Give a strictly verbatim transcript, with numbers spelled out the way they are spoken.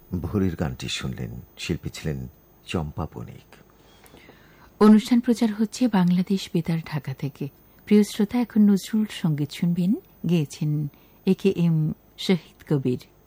ভোরের গানটি শুনলেন। শিল্পী ছিলেন চম্পা বণিক। অনুষ্ঠান প্রচার হচ্ছে বাংলাদেশ বেতার ঢাকা থেকে। প্রিয় শ্রোতা, এখন নজরুল সঙ্গীত শুনবেন। গেয়েছেন এ কে এম শহীদ কবির।